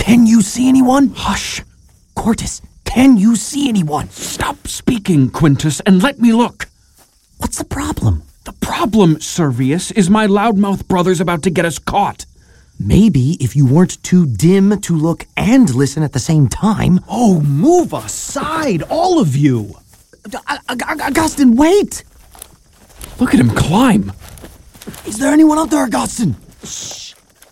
Can you see anyone? Hush. Quartus, can you see anyone? Stop speaking, Quintus, and let me look. What's the problem? The problem, Servius, is my loudmouth brother's about to get us caught. Maybe if you weren't too dim to look and listen at the same time. Oh, move aside, all of you! Augustine, wait! Look at him climb. Is there anyone out there, Augustine? Shh.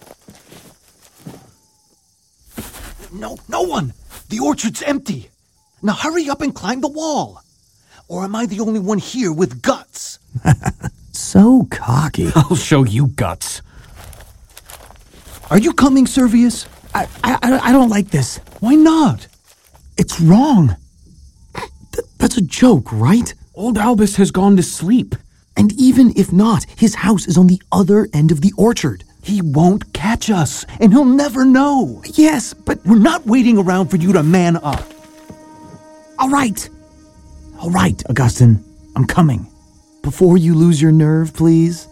No one. The orchard's empty. Now hurry up and climb the wall. Or am I the only one here with guts? So cocky. I'll show you guts. Are you coming, Servius? I don't like this. Why not? It's wrong. That's a joke, right? Old Albus has gone to sleep. And even if not, his house is on the other end of the orchard. He won't catch us, and he'll never know. Yes, but We're not waiting around for you to man up. All right, Augustine. I'm coming. Before you lose your nerve, please.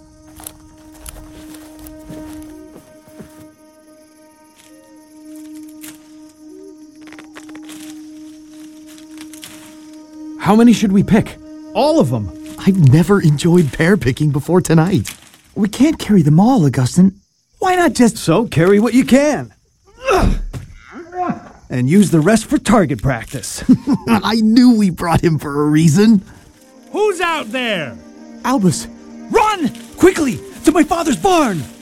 How many should we pick? All of them. I've never enjoyed pear picking before tonight. We can't carry them all, Augustine. Why not just... So carry what you can. And use the rest for target practice. I knew we brought him for a reason. Who's out there? Albus, Run! Quickly! To my father's barn!